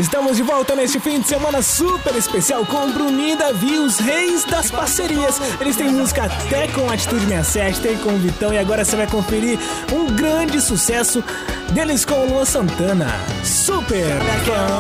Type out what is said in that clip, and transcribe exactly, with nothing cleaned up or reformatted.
Estamos de volta neste fim de semana super especial com o Bruninho e Davi, os reis das parcerias. Eles têm música até com Atitude sessenta e sete, tem com o Vitão, e agora você vai conferir um grande sucesso deles com o Luan Santana. Super Fã.